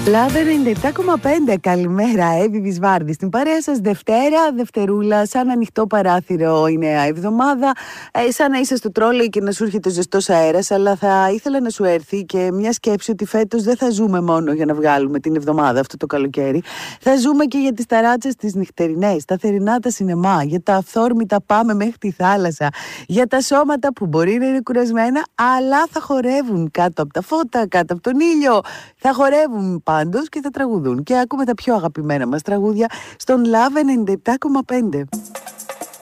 Λάβε 97,5. Καλημέρα, Εύη Βυσβάρδη. Στην παρέα σας Δευτέρα, Δευτερούλα, σαν ανοιχτό παράθυρο η νέα εβδομάδα. Σαν να είσαι στο τρόλεϊ και να σου έρχεται ο ζεστός αέρας, αλλά θα ήθελα να σου έρθει και μια σκέψη ότι φέτος δεν θα ζούμε μόνο για να βγάλουμε την εβδομάδα αυτό το καλοκαίρι. Θα ζούμε και για τις ταράτσες τις νυχτερινές, τα θερινά τα σινεμά, για τα αυθόρμητα πάμε μέχρι τη θάλασσα, για τα σώματα που μπορεί να είναι κουρασμένα, αλλά θα χορεύουν κάτω από τα φώτα, κάτω από τον ήλιο. Θα χορεύουν πάντως και θα τραγουδούν. Και ακούμε τα πιο αγαπημένα μας τραγούδια στον Love 97,5.